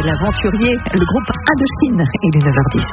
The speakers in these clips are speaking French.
l'aventurier, le groupe Indochine. Il est 9h10.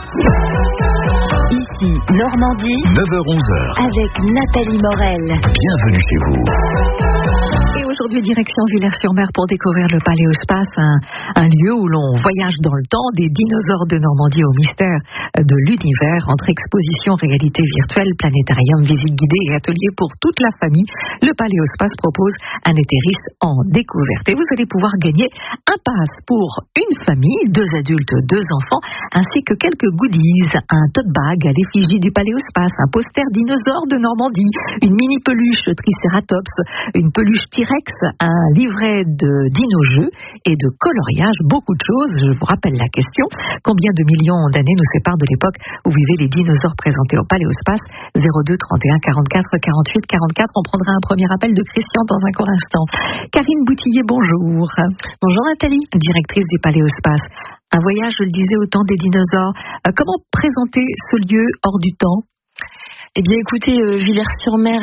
Ici, Normandie, 9h-11h. avec Nathalie Morel. Bienvenue chez vous. Et aujourd'hui, direction Villers-sur-Mer pour découvrir le Paléospace, un lieu où l'on voyage dans le temps, des dinosaures de Normandie au mystère de l'univers, entre expositions, réalité virtuelle, planétarium, visite guidée et ateliers pour toute la famille. Le Paléospace propose un été riche en découvertes. Et vous allez pouvoir gagner un pass pour une famille, 2 adultes, 2 enfants, ainsi que quelques goodies, un tote bag à l'effigie du Paléospace, un poster dinosaure de Normandie, une mini peluche Triceratops, une peluche T-Rex, un livret de dino-jeux et de coloriage, beaucoup de choses. Je vous rappelle la question: combien de millions d'années nous séparent de l'époque où vivaient les dinosaures présentés au Paléospace? 02 31 44 48 44. On prendra un premier appel de Christian dans un court instant. Karine Boutillier, bonjour. Bonjour Nathalie. Directrice du Paléospace. Un voyage, je le disais, au temps des dinosaures. Comment présenter ce lieu hors du temps? Eh bien, écoutez, Villers-sur-Mer,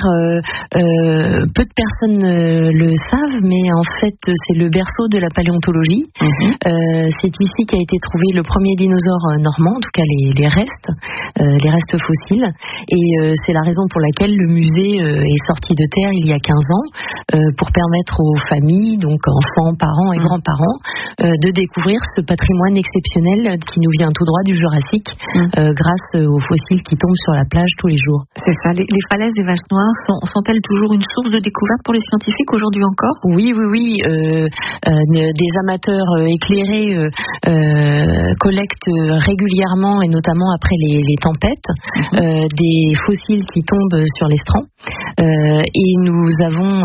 peu de personnes le savent, mais en fait, c'est le berceau de la paléontologie. C'est ici qu'a été trouvé le premier dinosaure normand, en tout cas les restes fossiles. Et c'est la raison pour laquelle le musée est sorti de terre il y a 15 ans, pour permettre aux familles, donc enfants, parents et grands-parents, de découvrir ce patrimoine exceptionnel qui nous vient tout droit du Jurassique, grâce aux fossiles qui tombent sur la plage tous les jours. C'est ça, les falaises des Vaches Noires sont-elles toujours une source de découverte pour les scientifiques aujourd'hui encore? Oui. Des amateurs éclairés collectent régulièrement, et notamment après les tempêtes, des fossiles qui tombent sur l'estran. Et nous avons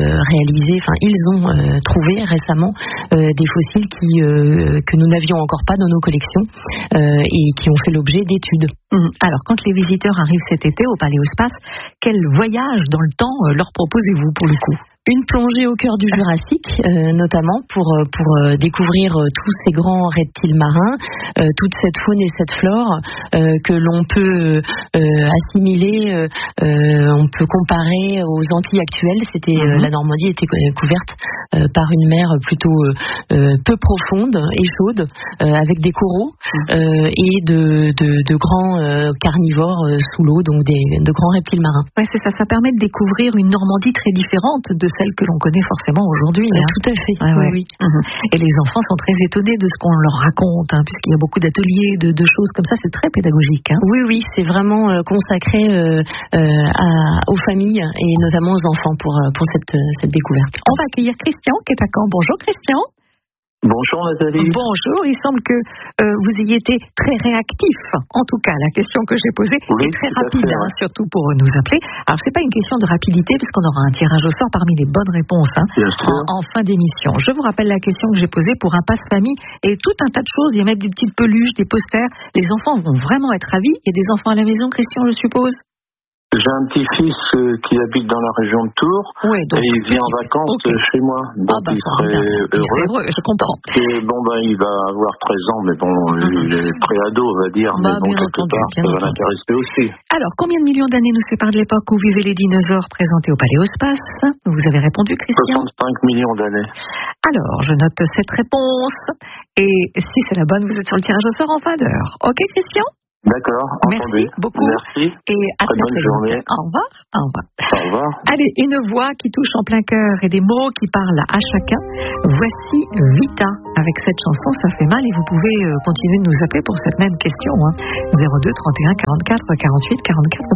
ils ont trouvé récemment des fossiles que nous n'avions encore pas dans nos collections, et qui ont fait l'objet d'études. Alors, quand les visiteurs arrivent cet été au Paléospace, quel voyage dans le temps leur proposez-vous pour le coup? Une plongée au cœur du Jurassique, notamment pour découvrir tous ces grands reptiles marins, toute cette faune et cette flore que l'on peut assimiler, on peut comparer aux Antilles actuelles. La Normandie était couverte par une mer plutôt peu profonde et chaude, avec des coraux et de grands carnivores sous l'eau, donc de grands reptiles marins. Ouais, c'est ça. Ça permet de découvrir une Normandie très différente de celle que l'on connaît forcément aujourd'hui. Tout à fait. Oui. Et les enfants sont très étonnés de ce qu'on leur raconte, puisqu'il y a beaucoup d'ateliers, de choses comme ça. C'est très pédagogique. Oui, c'est vraiment consacré aux familles et notamment aux enfants pour cette découverte. On va accueillir Christian qui est à Caen. Bonjour Christian. Bonjour Nathalie. Bonjour, il semble que vous ayez été très réactif. En tout cas, la question que j'ai posée est très rapide, surtout pour nous appeler. Alors, c'est pas une question de rapidité, parce qu'on aura un tirage au sort parmi les bonnes réponses en fin d'émission. Je vous rappelle la question que j'ai posée pour un passe-famille et tout un tas de choses. Il y a même des petites peluches, des posters. Les enfants vont vraiment être ravis. Il y a des enfants à la maison, Christian, je suppose? J'ai un petit-fils qui habite dans la région de Tours, et il vient en vacances chez moi. Donc il serait heureux. Je comprends. Et il va avoir 13 ans, mais il est pré-ado, on va dire. Mais quelque part, ça va l'intéresser aussi. Alors, combien de millions d'années nous séparent de l'époque où vivaient les dinosaures présentés au Paléospace? Vous avez répondu, Christian? 65 millions d'années. Alors, je note cette réponse. Et si c'est la bonne, vous êtes sur le tirage au sort en fin d'heure. Ok, Christian? D'accord, entendu. Merci beaucoup. Merci. Et à très bonne journée. Au revoir. Au revoir. Allez, une voix qui touche en plein cœur et des mots qui parlent à chacun. Voici Vita. Avec cette chanson, ça fait mal, et vous pouvez continuer de nous appeler pour cette même question. 02 31 44 48 44.